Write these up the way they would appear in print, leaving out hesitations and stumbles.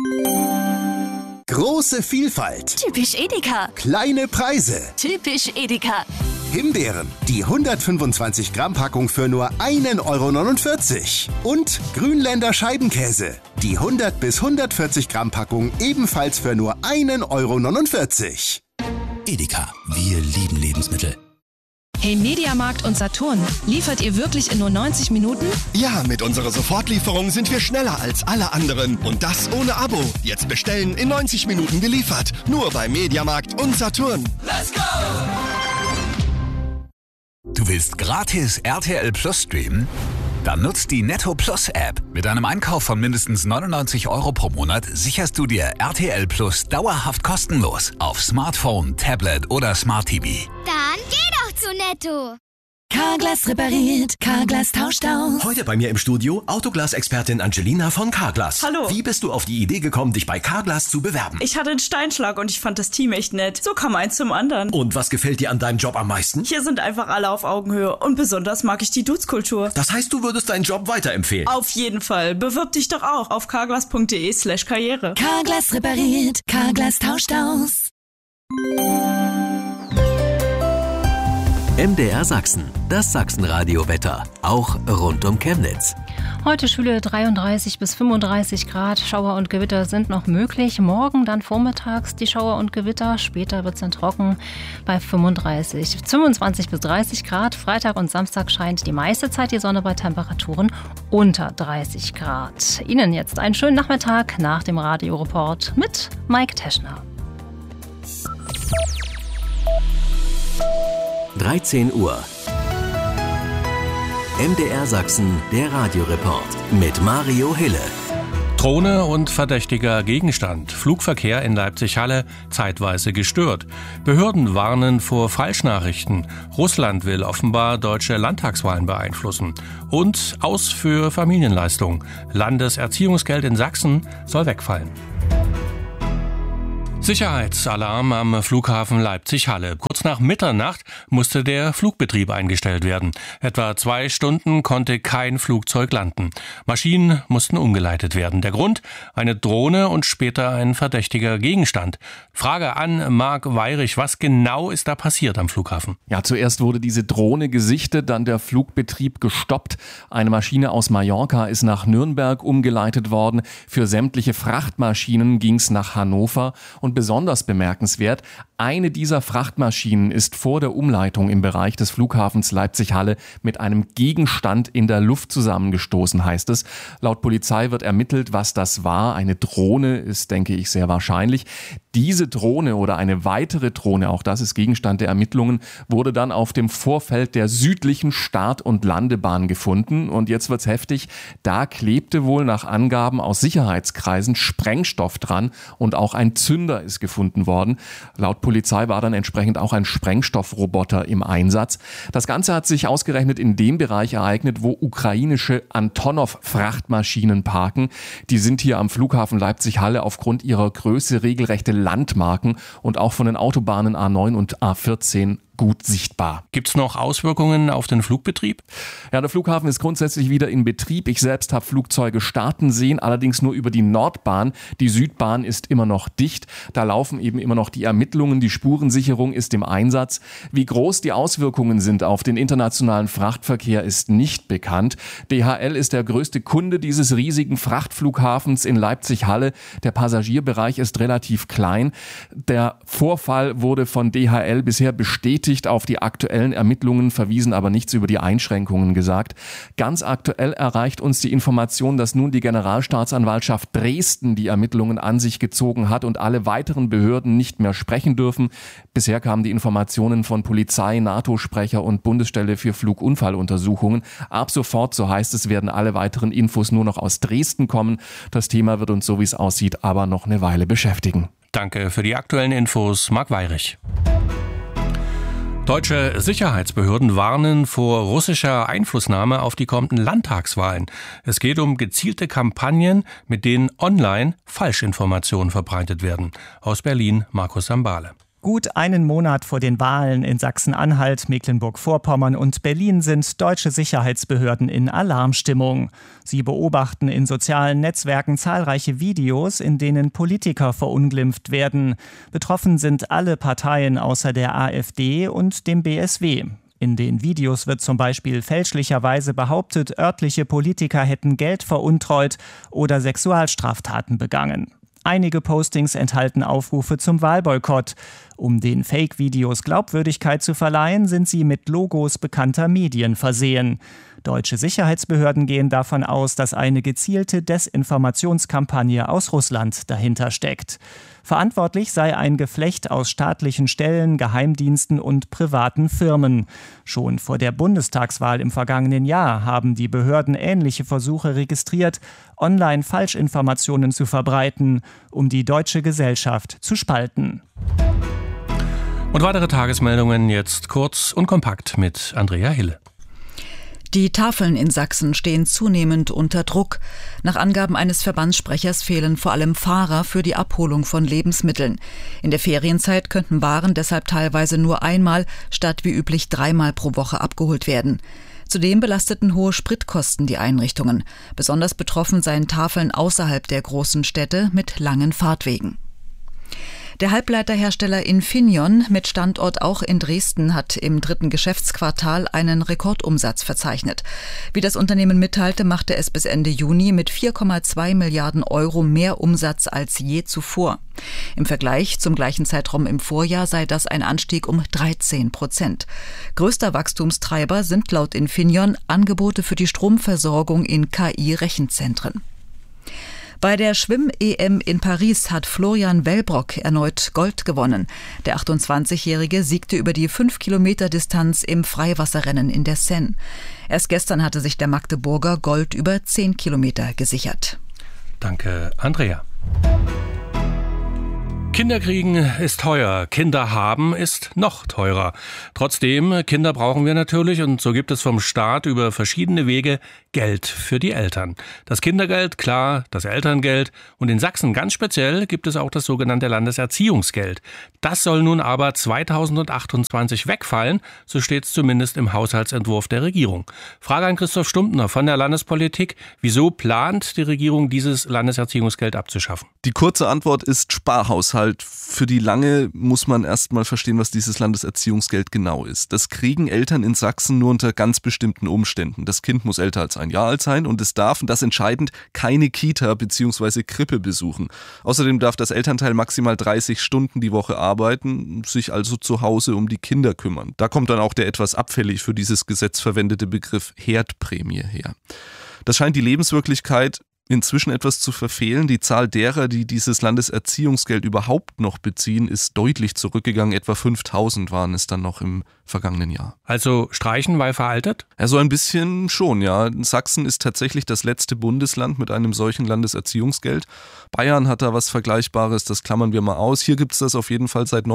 Große Vielfalt. Typisch Edeka. Kleine Preise. Typisch Edeka. Himbeeren, die 125 Gramm Packung für nur 1,49 €. Und Grünländer Scheibenkäse, die 100 bis 140 Gramm Packung ebenfalls für nur 1,49 €. Edeka, wir lieben Lebensmittel. Hey Mediamarkt und Saturn, liefert ihr wirklich in nur 90 Minuten? Ja, mit unserer Sofortlieferung sind wir schneller als alle anderen. Und das ohne Abo. Jetzt bestellen, in 90 Minuten geliefert. Nur bei Mediamarkt und Saturn. Let's go! Du willst gratis RTL Plus streamen? Dann nutzt die Netto Plus App. Mit einem Einkauf von mindestens 99 € pro Monat sicherst du dir RTL Plus dauerhaft kostenlos auf Smartphone, Tablet oder Smart TV. Dann geh doch zu Netto. Carglass repariert, Carglass tauscht aus. Heute bei mir im Studio Autoglas-Expertin Angelina von Carglass. Hallo. Wie bist du auf die Idee gekommen, dich bei Carglass zu bewerben? Ich hatte einen Steinschlag und ich fand das Team echt nett. So kam eins zum anderen. Und was gefällt dir an deinem Job am meisten? Hier sind einfach alle auf Augenhöhe und besonders mag ich die Dudes-Kultur. Das heißt, du würdest deinen Job weiterempfehlen? Auf jeden Fall. Bewirb dich doch auch auf carglass.de/karriere. Carglass repariert, Carglass tauscht aus. MDR Sachsen, das Sachsenradio-Wetter, auch rund um Chemnitz. Heute Schwüle 33 bis 35 Grad, Schauer und Gewitter sind noch möglich. Morgen dann vormittags die Schauer und Gewitter, später wird es dann trocken bei 25 bis 30 Grad. Freitag und Samstag scheint die meiste Zeit die Sonne bei Temperaturen unter 30 Grad. Ihnen jetzt einen schönen Nachmittag nach dem Radioreport mit Mike Teschner. 13 Uhr. MDR Sachsen, der Radioreport mit Mario Hille. Drohne und verdächtiger Gegenstand. Flugverkehr in Leipzig-Halle zeitweise gestört. Behörden warnen vor Falschnachrichten. Russland will offenbar deutsche Landtagswahlen beeinflussen. Und Aus für Familienleistung. Landeserziehungsgeld in Sachsen soll wegfallen. Sicherheitsalarm am Flughafen Leipzig-Halle. Kurz nach Mitternacht musste der Flugbetrieb eingestellt werden. Etwa 2 Stunden konnte kein Flugzeug landen. Maschinen mussten umgeleitet werden. Der Grund? Eine Drohne und später ein verdächtiger Gegenstand. Frage an Marc Weirich. Was genau ist da passiert am Flughafen? Ja, zuerst wurde diese Drohne gesichtet, dann der Flugbetrieb gestoppt. Eine Maschine aus Mallorca ist nach Nürnberg umgeleitet worden. Für sämtliche Frachtmaschinen ging es nach Hannover. Und besonders bemerkenswert, eine dieser Frachtmaschinen ist vor der Umleitung im Bereich des Flughafens Leipzig-Halle mit einem Gegenstand in der Luft zusammengestoßen, heißt es. Laut Polizei wird ermittelt, was das war. Eine Drohne ist, denke ich, sehr wahrscheinlich. Diese Drohne oder eine weitere Drohne, auch das ist Gegenstand der Ermittlungen, wurde dann auf dem Vorfeld der südlichen Start- und Landebahn gefunden. Und jetzt wird's heftig. Da klebte wohl nach Angaben aus Sicherheitskreisen Sprengstoff dran und auch ein Zünder ist gefunden worden. Laut Polizei war dann entsprechend auch ein Sprengstoffroboter im Einsatz. Das Ganze hat sich ausgerechnet in dem Bereich ereignet, wo ukrainische Antonov-Frachtmaschinen parken. Die sind hier am Flughafen Leipzig-Halle aufgrund ihrer Größe regelrechte Landmarken und auch von den Autobahnen A9 und A14 gut sichtbar. Gibt's noch Auswirkungen auf den Flugbetrieb? Ja, der Flughafen ist grundsätzlich wieder in Betrieb. Ich selbst habe Flugzeuge starten sehen, allerdings nur über die Nordbahn. Die Südbahn ist immer noch dicht. Da laufen eben immer noch die Ermittlungen. Die Spurensicherung ist im Einsatz. Wie groß die Auswirkungen sind auf den internationalen Frachtverkehr ist nicht bekannt. DHL ist der größte Kunde dieses riesigen Frachtflughafens in Leipzig-Halle. Der Passagierbereich ist relativ klein. Der Vorfall wurde von DHL bisher bestätigt. Auf die aktuellen Ermittlungen verwiesen, aber nichts über die Einschränkungen gesagt. Ganz aktuell erreicht uns die Information, dass nun die Generalstaatsanwaltschaft Dresden die Ermittlungen an sich gezogen hat und alle weiteren Behörden nicht mehr sprechen dürfen. Bisher kamen die Informationen von Polizei, NATO-Sprecher und Bundesstelle für Flugunfalluntersuchungen. Ab sofort, so heißt es, werden alle weiteren Infos nur noch aus Dresden kommen. Das Thema wird uns, so wie es aussieht, aber noch eine Weile beschäftigen. Danke für die aktuellen Infos, Marc Weirich. Deutsche Sicherheitsbehörden warnen vor russischer Einflussnahme auf die kommenden Landtagswahlen. Es geht um gezielte Kampagnen, mit denen online Falschinformationen verbreitet werden. Aus Berlin, Markus Sambale. Gut einen Monat vor den Wahlen in Sachsen-Anhalt, Mecklenburg-Vorpommern und Berlin sind deutsche Sicherheitsbehörden in Alarmstimmung. Sie beobachten in sozialen Netzwerken zahlreiche Videos, in denen Politiker verunglimpft werden. Betroffen sind alle Parteien außer der AfD und dem BSW. In den Videos wird zum Beispiel fälschlicherweise behauptet, örtliche Politiker hätten Geld veruntreut oder Sexualstraftaten begangen. Einige Postings enthalten Aufrufe zum Wahlboykott. Um den Fake-Videos Glaubwürdigkeit zu verleihen, sind sie mit Logos bekannter Medien versehen. Deutsche Sicherheitsbehörden gehen davon aus, dass eine gezielte Desinformationskampagne aus Russland dahinter steckt. Verantwortlich sei ein Geflecht aus staatlichen Stellen, Geheimdiensten und privaten Firmen. Schon vor der Bundestagswahl im vergangenen Jahr haben die Behörden ähnliche Versuche registriert, online Falschinformationen zu verbreiten, um die deutsche Gesellschaft zu spalten. Und weitere Tagesmeldungen jetzt kurz und kompakt mit Andrea Hille. Die Tafeln in Sachsen stehen zunehmend unter Druck. Nach Angaben eines Verbandssprechers fehlen vor allem Fahrer für die Abholung von Lebensmitteln. In der Ferienzeit könnten Waren deshalb teilweise nur einmal statt wie üblich 3-mal pro Woche abgeholt werden. Zudem belasteten hohe Spritkosten die Einrichtungen. Besonders betroffen seien Tafeln außerhalb der großen Städte mit langen Fahrtwegen. Der Halbleiterhersteller Infineon mit Standort auch in Dresden hat im 3. Geschäftsquartal einen Rekordumsatz verzeichnet. Wie das Unternehmen mitteilte, machte es bis Ende Juni mit 4,2 Milliarden Euro mehr Umsatz als je zuvor. Im Vergleich zum gleichen Zeitraum im Vorjahr sei das ein Anstieg um 13%. Größter Wachstumstreiber sind laut Infineon Angebote für die Stromversorgung in KI-Rechenzentren. Bei der Schwimm-EM in Paris hat Florian Wellbrock erneut Gold gewonnen. Der 28-Jährige siegte über die 5-Kilometer-Distanz im Freiwasserrennen in der Seine. Erst gestern hatte sich der Magdeburger Gold über 10 Kilometer gesichert. Danke, Andrea. Kinder kriegen ist teuer, Kinder haben ist noch teurer. Trotzdem, Kinder brauchen wir natürlich und so gibt es vom Staat über verschiedene Wege Geld für die Eltern. Das Kindergeld, klar, das Elterngeld und in Sachsen ganz speziell gibt es auch das sogenannte Landeserziehungsgeld. Das soll nun aber 2028 wegfallen, so steht es zumindest im Haushaltsentwurf der Regierung. Frage an Christoph Stumptner von der Landespolitik. Wieso plant die Regierung, dieses Landeserziehungsgeld abzuschaffen? Die kurze Antwort ist Sparhaushalt. Für die lange muss man erst mal verstehen, was dieses Landeserziehungsgeld genau ist. Das kriegen Eltern in Sachsen nur unter ganz bestimmten Umständen. Das Kind muss älter als 1 Jahr alt sein und es darf, und das entscheidend, keine Kita bzw. Krippe besuchen. Außerdem darf das Elternteil maximal 30 Stunden die Woche arbeiten, sich also zu Hause um die Kinder kümmern. Da kommt dann auch der etwas abfällig für dieses Gesetz verwendete Begriff Herdprämie her. Das scheint die Lebenswirklichkeit inzwischen etwas zu verfehlen. Die Zahl derer, die dieses Landeserziehungsgeld überhaupt noch beziehen, ist deutlich zurückgegangen. Etwa 5.000 waren es dann noch im vergangenen Jahr. Also streichen, weil veraltet? Ja, so ein bisschen schon, ja. Sachsen ist tatsächlich das letzte Bundesland mit einem solchen Landeserziehungsgeld. Bayern hat da was Vergleichbares, das klammern wir mal aus. Hier gibt es das auf jeden Fall seit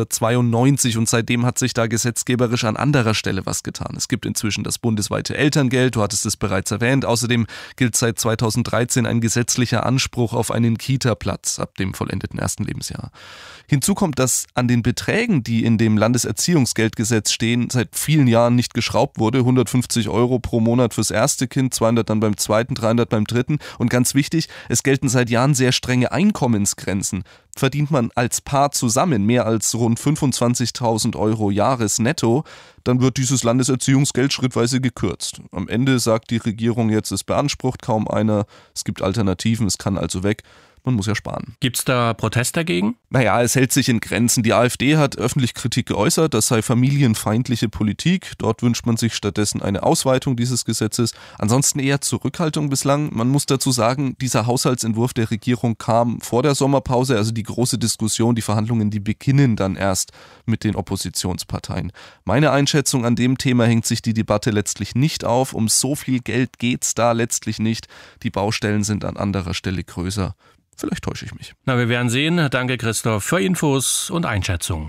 1992 und seitdem hat sich da gesetzgeberisch an anderer Stelle was getan. Es gibt inzwischen das bundesweite Elterngeld, du hattest es bereits erwähnt. Außerdem gilt seit 2013 ein gesetzlicher Anspruch auf einen Kita-Platz ab dem vollendeten 1. Lebensjahr. Hinzu kommt, dass an den Beträgen, die in dem Landeserziehungsgeldgesetz stehen, seit vielen Jahren nicht geschraubt wurde. 150 € pro Monat fürs erste Kind, 200 dann beim zweiten, 300 beim dritten. Und ganz wichtig, es gelten seit Jahren sehr strenge Einkommensgrenzen. Verdient man als Paar zusammen mehr als rund 25.000 € Jahresnetto, dann wird dieses Landeserziehungsgeld schrittweise gekürzt. Am Ende sagt die Regierung jetzt, es beansprucht kaum einer, es gibt Alternativen, es kann also weg. Man muss ja sparen. Gibt es da Protest dagegen? Naja, es hält sich in Grenzen. Die AfD hat öffentlich Kritik geäußert, das sei familienfeindliche Politik. Dort wünscht man sich stattdessen eine Ausweitung dieses Gesetzes. Ansonsten eher Zurückhaltung bislang. Man muss dazu sagen, dieser Haushaltsentwurf der Regierung kam vor der Sommerpause. Also die große Diskussion, die Verhandlungen, die beginnen dann erst mit den Oppositionsparteien. Meine Einschätzung an dem Thema hängt sich die Debatte letztlich nicht auf. Um so viel Geld geht's da letztlich nicht. Die Baustellen sind an anderer Stelle größer. Vielleicht täusche ich mich. Na, wir werden sehen. Danke, Christoph, für Infos und Einschätzungen.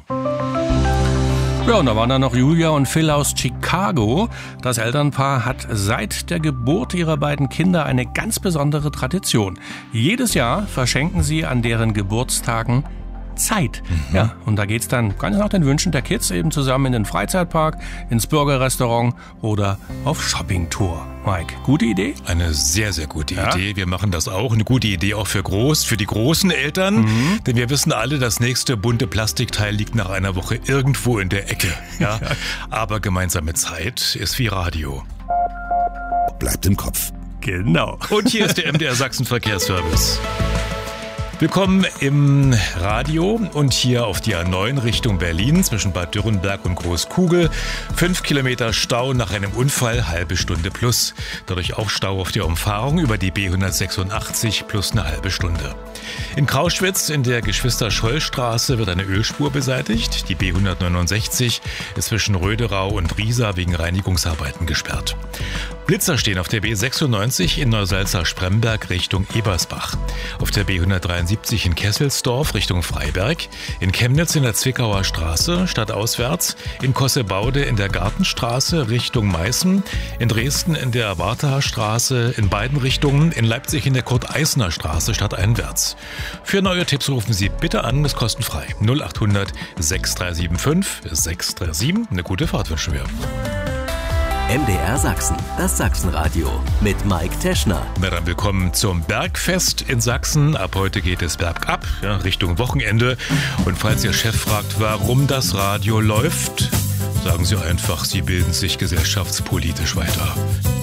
Ja, und da waren dann noch Julia und Phil aus Chicago. Das Elternpaar hat seit der Geburt ihrer beiden Kinder eine ganz besondere Tradition. Jedes Jahr verschenken sie an deren Geburtstagen Zeit. Ja, und da geht's dann ganz nach den Wünschen der Kids eben zusammen in den Freizeitpark, ins Burgerrestaurant oder auf Shoppingtour. Mike, gute Idee? Eine sehr, sehr gute Idee. Wir machen das auch. Eine gute Idee auch für die großen Eltern. Denn wir wissen alle, das nächste bunte Plastikteil liegt nach einer Woche irgendwo in der Ecke. Ja? Aber gemeinsame Zeit ist wie Radio. Bleibt im Kopf. Genau. Und hier ist der MDR Sachsen Verkehrsservice. Willkommen im Radio und hier auf die A9 Richtung Berlin zwischen Bad Dürrenberg und Großkugel. 5 Kilometer Stau nach einem Unfall, halbe Stunde plus. Dadurch auch Stau auf der Umfahrung über die B186 plus eine halbe Stunde. In Krauschwitz in der Geschwister-Scholl-Straße wird eine Ölspur beseitigt. Die B169 ist zwischen Röderau und Riesa wegen Reinigungsarbeiten gesperrt. Blitzer stehen auf der B96 in Neusalza-Spremberg Richtung Ebersbach. Auf der B173 in Kesselsdorf Richtung Freiberg. In Chemnitz in der Zwickauer Straße stadtauswärts. In Kossebaude in der Gartenstraße Richtung Meißen. In Dresden in der Wartaer Straße in beiden Richtungen. In Leipzig in der Kurt-Eisner Straße stadteinwärts. Für neue Tipps rufen Sie bitte an, ist kostenfrei. 0800 6375 637. Eine gute Fahrt wünschen wir. MDR Sachsen, das Sachsenradio mit Mike Teschner. Na dann willkommen zum Bergfest in Sachsen. Ab heute geht es bergab, Richtung Wochenende. Und falls Ihr Chef fragt, warum das Radio läuft, sagen Sie einfach, Sie bilden sich gesellschaftspolitisch weiter.